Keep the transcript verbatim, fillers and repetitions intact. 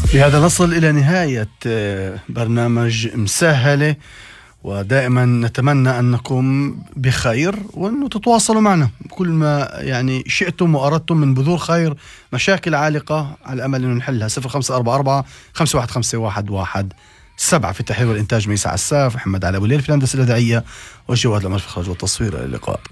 بهذا نصل إلى نهاية برنامج مسهلة، ودائما نتمنى أنكم بخير وأنه تتواصلوا معنا كل ما يعني شئتم وأردتم من بذور خير، مشاكل عالقة على أمل أنه نحلها. صفر خمسة أربعة أربعة خمسة واحد خمسة واحد واحد سبعة. في التحرير والإنتاج ميسا عساف، محمد علي أبو ليل في الهندسة الإذاعية، والجواد الأمر في الإخراج والتصوير. إلى اللقاء.